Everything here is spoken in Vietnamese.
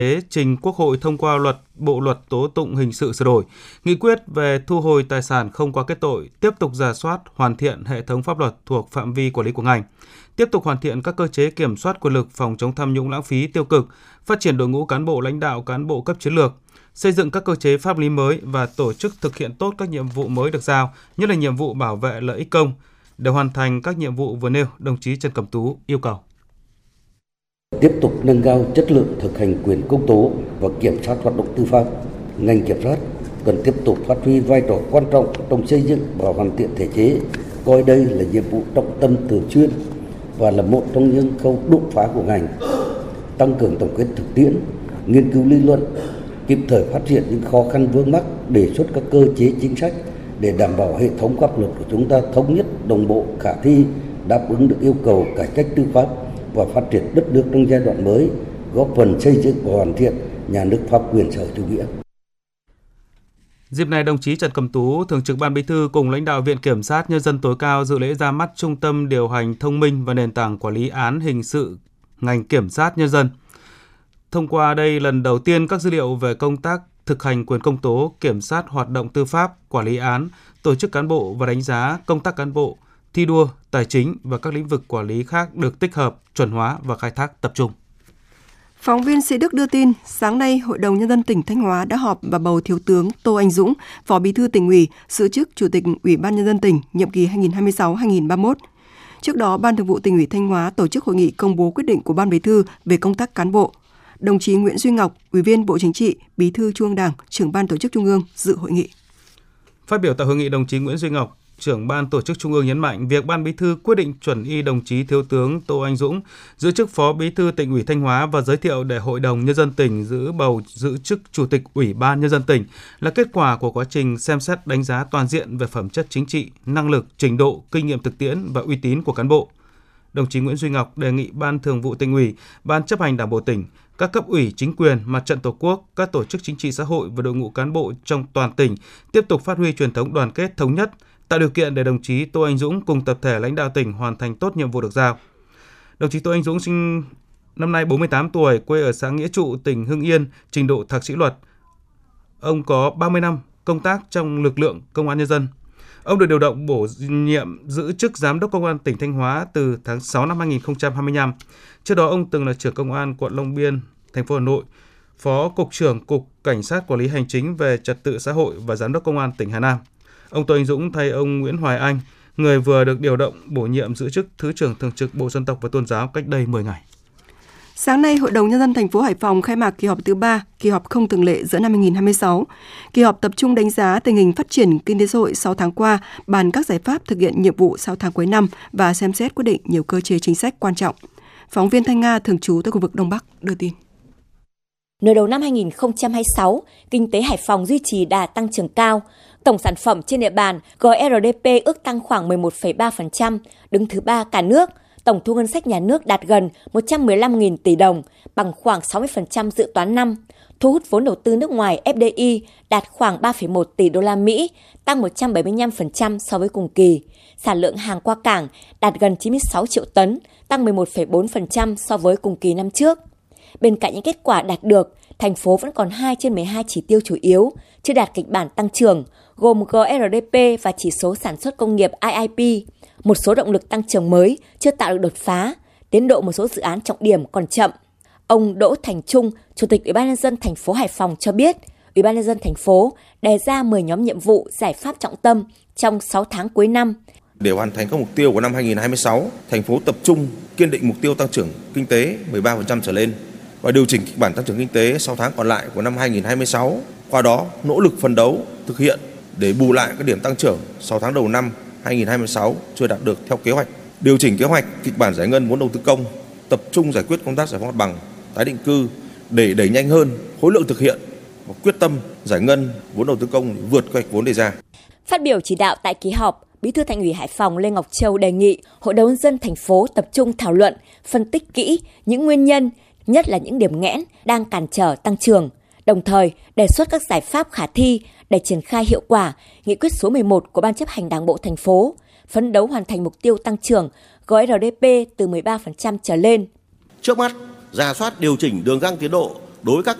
trình Quốc hội thông qua Bộ luật tố tụng hình sự sửa đổi, nghị quyết về thu hồi tài sản không qua kết tội, tiếp tục rà soát, hoàn thiện hệ thống pháp luật thuộc phạm vi quản lý của ngành, tiếp tục hoàn thiện các cơ chế kiểm soát quyền lực, phòng chống tham nhũng lãng phí tiêu cực, phát triển đội ngũ cán bộ lãnh đạo, cán bộ cấp chiến lược, xây dựng các cơ chế pháp lý mới và tổ chức thực hiện tốt các nhiệm vụ mới được giao, nhất là nhiệm vụ bảo vệ lợi ích công. Để hoàn thành các nhiệm vụ vừa nêu, đồng chí Trần Cẩm Tú yêu cầu tiếp tục nâng cao chất lượng thực hành quyền công tố và kiểm soát hoạt động tư pháp. Ngành kiểm soát cần tiếp tục phát huy vai trò quan trọng trong xây dựng và hoàn thiện thể chế, coi đây là nhiệm vụ trọng tâm thường xuyên và là một trong những khâu đột phá của ngành. Tăng cường tổng kết thực tiễn, nghiên cứu lý luận, kịp thời phát hiện những khó khăn vướng mắc, đề xuất các cơ chế chính sách để đảm bảo hệ thống pháp luật của chúng ta thống nhất, đồng bộ, khả thi, đáp ứng được yêu cầu cải cách tư pháp và phát triển đất nước trong giai đoạn mới, góp phần xây dựng và hoàn thiện nhà nước pháp quyền xã hội chủ nghĩa. Dịp này, đồng chí Trần Cẩm Tú, Thường trực Ban Bí thư cùng lãnh đạo Viện Kiểm sát Nhân dân tối cao dự lễ ra mắt Trung tâm điều hành thông minh và nền tảng quản lý án hình sự ngành Kiểm sát Nhân dân. Thông qua đây, lần đầu tiên các dữ liệu về công tác thực hành quyền công tố, kiểm soát hoạt động tư pháp, quản lý án, tổ chức cán bộ và đánh giá công tác cán bộ, thi đua, tài chính và các lĩnh vực quản lý khác được tích hợp, chuẩn hóa và khai thác tập trung. Phóng viên Sĩ Đức đưa tin, sáng nay, Hội đồng Nhân dân tỉnh Thanh Hóa đã họp và bầu Thiếu tướng Tô Anh Dũng, Phó Bí thư Tỉnh ủy, giữ chức Chủ tịch Ủy ban Nhân dân tỉnh, nhiệm kỳ 2026-2031. Trước đó, Ban Thường vụ Tỉnh ủy Thanh Hóa tổ chức hội nghị công bố quyết định của Ban Bí thư về công tác cán bộ. Đồng chí Nguyễn Duy Ngọc, Ủy viên Bộ Chính trị, Bí thư Trung ương Đảng, Trưởng Ban Tổ chức Trung ương dự hội nghị. Phát biểu tại hội nghị, đồng chí Nguyễn Duy Ngọc, Trưởng Ban Tổ chức Trung ương nhấn mạnh việc Ban Bí thư quyết định chuẩn y đồng chí Thiếu tướng Tô Anh Dũng giữ chức Phó Bí thư Tỉnh ủy Thanh Hóa và giới thiệu để Hội đồng Nhân dân tỉnh giữ chức Chủ tịch Ủy ban Nhân dân tỉnh là kết quả của quá trình xem xét đánh giá toàn diện về phẩm chất chính trị, năng lực, trình độ, kinh nghiệm thực tiễn và uy tín của cán bộ. Đồng chí Nguyễn Duy Ngọc đề nghị Ban Thường vụ Tỉnh ủy, Ban Chấp hành Đảng bộ tỉnh, các cấp ủy chính quyền, Mặt trận Tổ quốc, các tổ chức chính trị xã hội và đội ngũ cán bộ trong toàn tỉnh tiếp tục phát huy truyền thống đoàn kết thống nhất, tạo điều kiện để đồng chí Tô Anh Dũng cùng tập thể lãnh đạo tỉnh hoàn thành tốt nhiệm vụ được giao. Đồng chí Tô Anh Dũng sinh năm nay 48 tuổi, quê ở xã Nghĩa Trụ, tỉnh Hưng Yên, trình độ thạc sĩ luật. Ông có 30 năm công tác trong lực lượng Công an Nhân dân. Ông được điều động bổ nhiệm giữ chức Giám đốc Công an tỉnh Thanh Hóa từ tháng 6 năm 2025. Trước đó, ông từng là trưởng Công an quận Long Biên, thành phố Hà Nội, Phó Cục trưởng Cục Cảnh sát Quản lý Hành chính về Trật tự xã hội và Giám đốc Công an tỉnh Hà Nam. Ông Tô Anh Dũng thay ông Nguyễn Hoài Anh, người vừa được điều động bổ nhiệm giữ chức Thứ trưởng Thường trực Bộ Dân tộc và Tôn giáo cách đây 10 ngày. Sáng nay, Hội đồng Nhân dân thành phố Hải Phòng khai mạc kỳ họp thứ 3, kỳ họp không thường lệ giữa năm 2026. Kỳ họp tập trung đánh giá tình hình phát triển kinh tế xã hội 6 tháng qua, bàn các giải pháp thực hiện nhiệm vụ 6 tháng cuối năm và xem xét quyết định nhiều cơ chế chính sách quan trọng. Phóng viên Thanh Nga thường trú tại khu vực Đông Bắc đưa tin. Nửa đầu năm 2026, kinh tế Hải Phòng duy trì đà tăng trưởng cao. Tổng sản phẩm trên địa bàn GRDP ước tăng khoảng 11,3%, đứng thứ 3 cả nước. Tổng thu ngân sách nhà nước đạt gần 115.000 tỷ đồng, bằng khoảng 60% dự toán năm. Thu hút vốn đầu tư nước ngoài FDI đạt khoảng 3,1 tỷ đô la Mỹ, tăng 175% so với cùng kỳ. Sản lượng hàng qua cảng đạt gần 96 triệu tấn, tăng 11,4% so với cùng kỳ năm trước. Bên cạnh những kết quả đạt được, thành phố vẫn còn 2 trên 12 chỉ tiêu chủ yếu, chưa đạt kịch bản tăng trưởng, gồm GRDP và chỉ số sản xuất công nghiệp IIP. Một số động lực tăng trưởng mới chưa tạo được đột phá, tiến độ một số dự án trọng điểm còn chậm. Ông Đỗ Thành Trung, Chủ tịch Ủy ban Nhân dân thành phố Hải Phòng cho biết, Ủy ban Nhân dân thành phố đề ra 10 nhóm nhiệm vụ giải pháp trọng tâm trong 6 tháng cuối năm. Để hoàn thành các mục tiêu của năm 2026, thành phố tập trung kiên định mục tiêu tăng trưởng kinh tế 13% trở lên và điều chỉnh kịch bản tăng trưởng kinh tế 6 tháng còn lại của năm 2026. Qua đó, nỗ lực phấn đấu thực hiện để bù lại các điểm tăng trưởng 6 tháng đầu năm 2026 chưa đạt được theo kế hoạch. Điều chỉnh kế hoạch kịch bản giải ngân vốn đầu tư công, tập trung giải quyết công tác giải phóng mặt bằng, tái định cư để đẩy nhanh hơn khối lượng thực hiện và quyết tâm giải ngân vốn đầu tư công vượt kế hoạch vốn đề ra. Phát biểu chỉ đạo tại kỳ họp, Bí thư Thành ủy Hải Phòng Lê Ngọc Châu đề nghị Hội đồng Nhân dân thành phố tập trung thảo luận, phân tích kỹ những nguyên nhân, nhất là những điểm nghẽn đang cản trở tăng trưởng, đồng thời đề xuất các giải pháp khả thi để triển khai hiệu quả nghị quyết số 11 của Ban Chấp hành Đảng bộ thành phố, phấn đấu hoàn thành mục tiêu tăng trưởng GRDP từ 13% trở lên. Trước mắt, rà soát điều chỉnh đường găng tiến độ đối với các